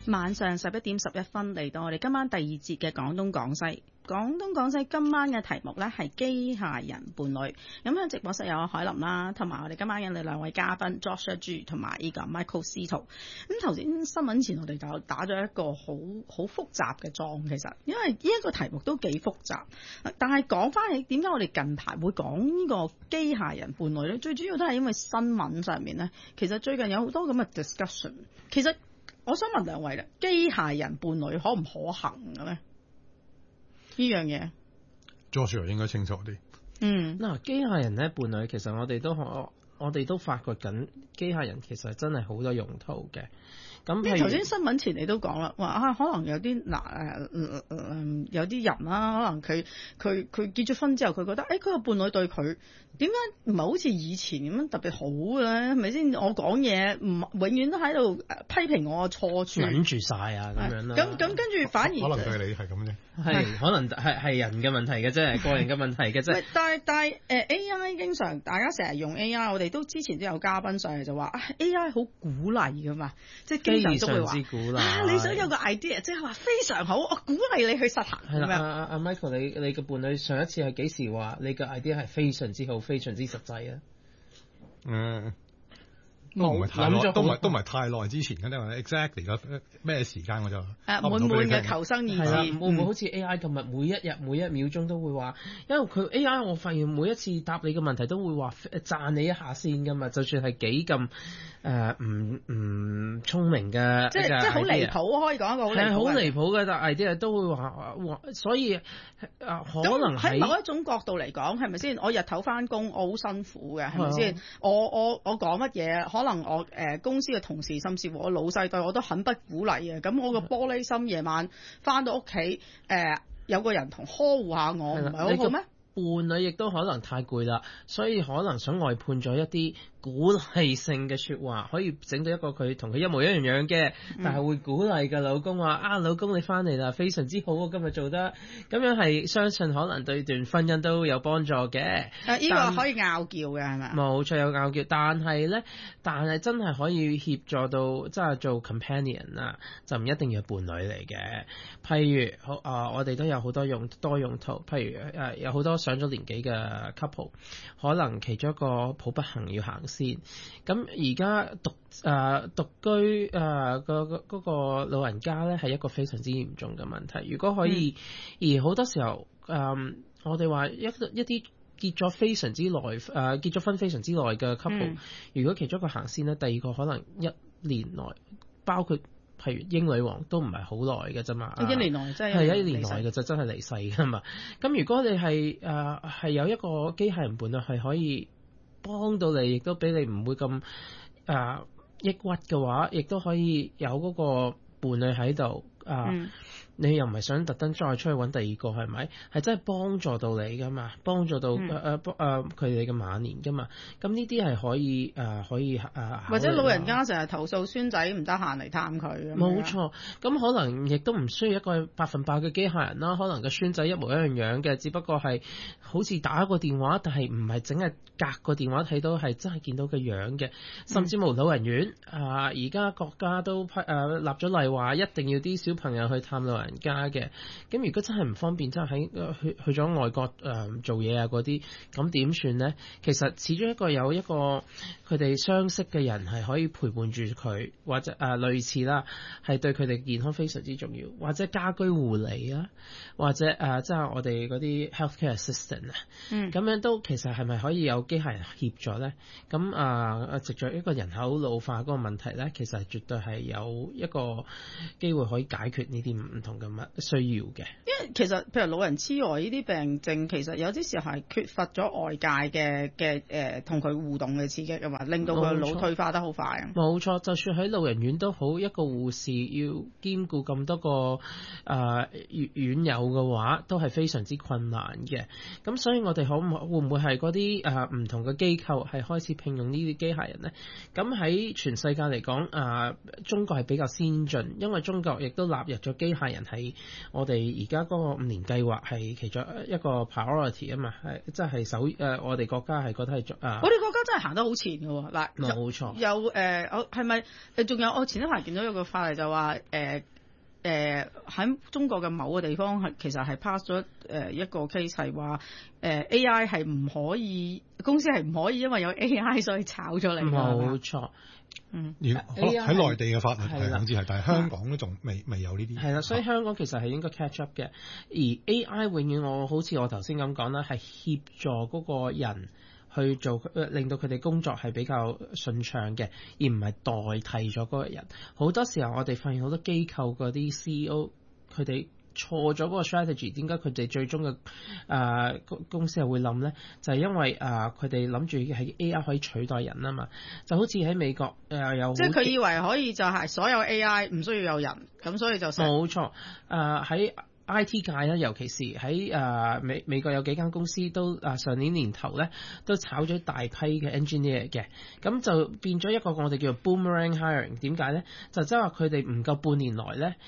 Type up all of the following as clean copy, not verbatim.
晚上11:11嚟到我哋今晚第二節嘅廣東廣西。廣東廣西今晚嘅題目呢係機械人伴侶。咁喺直播室有海林啦，同埋我哋今晚有你兩位嘉賓 Joshua G 同埋呢個 Michael 司徒。咁頭先新聞前我哋就打咗一個好複雜嘅狀，其實因為呢一個題目都幾複雜。但係講翻起點解我哋近排會講呢個機械人伴侶呢？最主要都係因為新聞上面呢，其實最近有好多咁嘅 discussion。其實我想問兩位啦，機械人伴侶可唔可行嘅咧？呢樣嘢 Joshua 應該清楚啲。 嗱，機械人咧伴侶，其實我哋都發掘緊，機械人其實真係好多用途嘅。咁譬如頭先新聞前你都講啦，話可能有啲有啲人啦，可能佢結咗婚之後，佢覺得佢個伴侶對佢點解唔係好似以前咁樣特別好嘅咧？係咪先？我講嘢永遠都喺度批評我嘅錯處， 忍住晒啊咁樣啦。 咁跟住反而可能對你係咁啫， 係可能係人嘅問題嘅啫，個人嘅問題嘅啫。 但係AI 經常大家成日用 AI， 我哋都之前都有嘉賓上嚟就話AI 好鼓勵噶嘛，即係經常都會話鼓勵你想有個 idea， 即係話非常好，我鼓勵你去實行。 係啦，阿 Michael，你嘅伴侶上一次係幾時話你嘅 idea 係非常之好、非常之實際啊？ 都唔係太耐，都唔係太耐之前嘅咧。話 exactly 個咩時間我就滿滿嘅求生意志。 會唔會好似 AI 咁每一日每一秒鐘都會話？因為佢 AI 我發現每一次答你嘅問題都會話讚你一下先㗎嘛，就算係幾咁唔聰明嘅， 即係好離譜，可以講一個好離譜。 係好離譜嘅，但係啲人都會話，所以可能喺某一種角度嚟講，係咪先？我日頭返工，我好辛苦嘅，係咪先？我講乜嘢，可能我公司嘅同事，甚至乎我老細對我都很不鼓勵嘅。咁我個玻璃心，夜晚返到屋企，有個人同呵護下我，唔係好好咩？ 伴侶亦都可能太攰啦，所以可能想外判咗一啲鼓勵性嘅説話，可以整到一個佢同佢一模一樣嘅，但係會鼓勵嘅老公話老公你翻嚟啦，非常之好，我今日做得咁樣，係相信可能對段婚姻都有幫助嘅。 呢個可以拗撬嘅係咪？冇錯，有拗撬，但係真係可以協助到即係做 companion 啊，就唔一定要伴侶嚟嘅。譬如我哋都有好多多用途，譬如有好多上咗年紀嘅 couple， 可能其中一個抱不行要行先。咁而家獨居嗰個老人家咧，係一個非常之嚴重嘅問題。如果可以，而好多時候我哋話一啲結咗婚非常之耐嘅 couple，如果其中一個行先咧，第二個可能1年內，包括譬如英女王都唔係好耐嘅啫嘛，1年內真係1年內嘅就真係離世㗎嘛。咁如果你係有一個機械人伴侶係可以幫到你，亦都俾你唔會咁抑鬱嘅話，亦都可以有嗰個伴侶喺度你又唔係想特登再出去揾第二個，係咪？係真係幫助到你噶嘛？幫助到佢哋嘅晚年噶嘛？咁呢啲係可以或者老人家成日投訴孫仔唔得閒嚟探佢。 冇錯，咁可能亦都唔需要一個100%嘅機械人啦。可能個孫仔一模一樣嘅，只不過係好似打一個電話，但係唔係淨係隔個電話睇到，係真係見到嘅樣嘅。甚至無老人院而家國家都立咗例話，一定要啲小朋友去探老人家嘅。咁如果真係唔方便，真係喺去咗外國做嘢啊嗰啲，咁點算呢？其實始終有一個佢哋相識嘅人係可以陪伴住佢，或者類似啦，係對佢哋健康非常之重要，或者家居護理啊，或者即係我哋嗰啲 healthcare assistant 啊，咁樣都其實係咪可以有機械人協助呢？咁藉著一個人口老化嗰個問題呢，其實絕對係有一個機會可以解決呢啲唔同嘅需要嘅。 因為其實譬如老人痴呆呢啲病症，其實有啲時候係缺乏咗外界嘅同佢互動嘅刺激㗎嘛，令到佢腦退化得好快啊。 冇錯，就算喺老人院都好，一個護士要兼顧咁多個院友嘅話，都係非常之困難嘅。咁所以我哋會唔會係嗰啲唔同嘅機構係開始聘用呢啲機械人呢？咁喺全世界嚟講，中國係比較先進，因為中國亦都納入咗機械人係我哋而家嗰個5年計劃係其中一個 priority 啊嘛，係即係我哋國家係覺得係我哋國家真係行得好前嘅喎，嗱， 冇錯。 有我係咪仲有我前一排見到有個法例就話喺中國嘅某個地方係其實係 pass 咗一個 case 係話AI 係唔可以，公司係唔可以因為有 AI 所以炒咗你。 冇錯。 喺內地嘅法律係好似係，但係香港都仲未有呢啲。 係啦，所以香港其實係應該 catch up 嘅。而 AI 永遠好似我頭先咁講啦，係協助嗰個人去做，令到佢哋工作係比較順暢嘅，而唔係代替咗嗰個人。好多時候我哋發現好多機構嗰啲 CEO 佢哋錯咗嗰個 strategy， 點解佢哋最終嘅公司係會冧咧？就係因為佢哋諗住係 AI 可以取代人啊嘛，就好似喺美國有即係佢以為可以就係所有 AI 唔需要有人，咁所以就冇錯喺IT 界咧，尤其是喺美國有幾間公司都上年年頭咧都炒咗大批嘅 engineer 嘅，咁就變咗一個我哋叫做 boomerang hiring。點解咧？就即係話佢哋唔夠半年內咧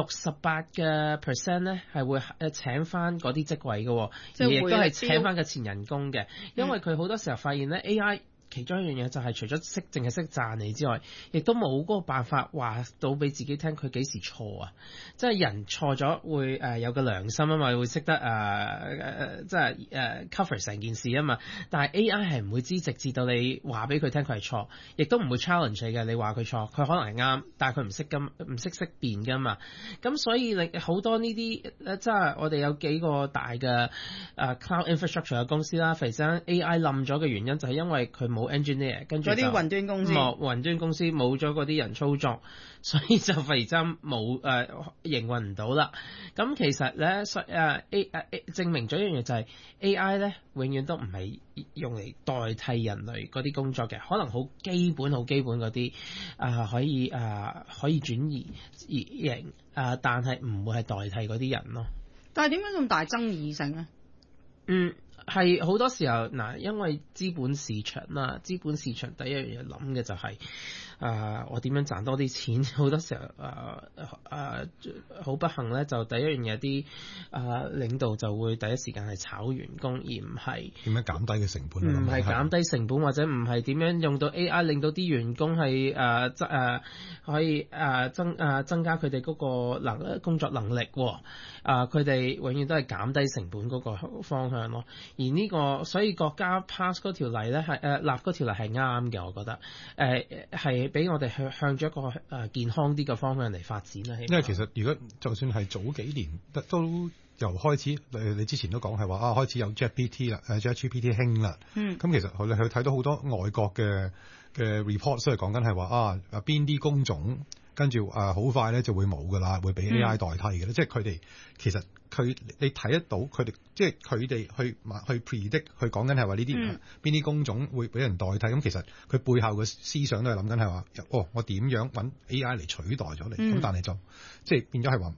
，68% 咧係會請翻嗰啲職位嘅，而亦都係請翻嘅前人工嘅，因為佢好多時候發現咧 AI。其中一樣嘢就係除咗淨係識讚你之外，亦都冇嗰個辦法話到俾自己聽佢幾時錯啊！即係人錯咗會有個良心啊嘛，會識得即係cover 成件事啊嘛。但係 AI 係唔會知，直至到你話俾佢聽佢係錯，亦都唔會 challenge 你嘅。你話佢錯，佢可能係啱，但係佢唔識辨㗎嘛。咁所以你好多呢啲即係我哋有幾個大嘅cloud infrastructure 嘅公司啦，肥生 AI 冧咗嘅原因就係因為佢冇 engineer， 跟住嗰啲雲端公司冇咗嗰啲人操作，所以就忽然間冇營運唔到啦。咁其實咧證明咗一樣嘢就係 AI 咧永遠都唔係用嚟代替人類嗰啲工作嘅，可能好基本嗰啲可以轉移型但係唔會係代替嗰啲人咯。 但係點解咁大爭議性咧？ 係好多時候嗱，因為資本市場啦，資本市場第一樣嘢諗嘅就係我點樣賺多啲錢。好多時候好不幸咧，就第一樣嘢啲領導就會第一時間係炒員工，而唔係點樣減低嘅成本。 唔係減低成本，或者唔係點樣用到 AI 令到啲員工係可以增加佢哋嗰個工作能力。佢哋永遠都係減低成本嗰個方向咯。而呢個所以國家 pass 嗰條例咧係立嗰條例係啱嘅，我覺得係俾我哋向咗一個健康啲嘅方向嚟發展啦。 因為其實如果就算係早幾年都由開始，你之前都講係話開始有 GPT 啦，ChatGPT 興啦。咁其實佢睇到好多外國嘅 report， 所以講緊係話邊啲工種跟住好快咧就會冇噶啦，會俾 AI 代替嘅咧。即係佢哋其實你睇得到佢哋，即係佢哋去 predict 去講緊係話呢啲邊啲工種會俾人代替。咁其實佢背後嘅思想都係諗緊係話我點樣揾 AI 嚟取代咗你。咁但係就即係變咗係話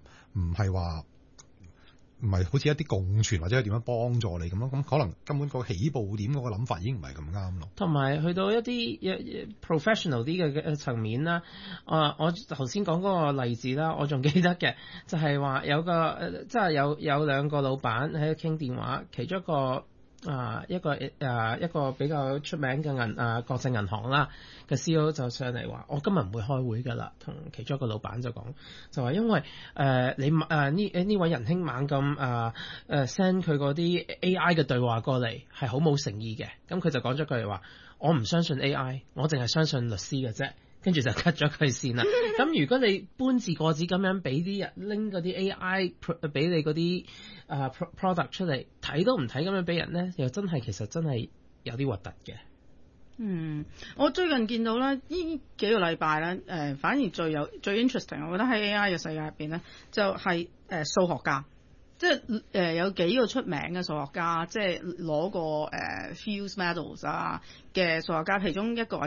唔係好似一啲共存或者係點樣幫助你咁咯。咁可能根本個起步點嗰個諗法已經唔係咁啱咯。同埋去到一啲 professional 啲嘅層面啦，我頭先講嗰個例子啦，我仲記得嘅就係話有個即係有兩個老闆喺度傾電話，其中一個比較出名嘅國際銀行啦嘅 CEO 就上嚟話：我今日唔會開會㗎啦。同其中一個老闆就講，就話因為你呢位仁兄猛咁send 佢嗰啲 AI 嘅對話過嚟係好冇誠意嘅。咁佢就講咗句話：我唔相信 AI， 我淨係相信律師嘅啫。跟住就 cut 咗佢線啦。咁如果你搬字過紙咁樣俾啲人拎嗰啲 AI 俾你嗰啲product 出嚟，睇都唔睇咁樣俾人咧，又其實真係有啲核突嘅。 我最近見到咧，呢幾個禮拜咧，反而最 interesting， 我覺得喺 AI 嘅世界入邊咧，就係數學家。即係有幾個出名嘅數學家，即係攞過Fields Medals 嘅數學家，其中一個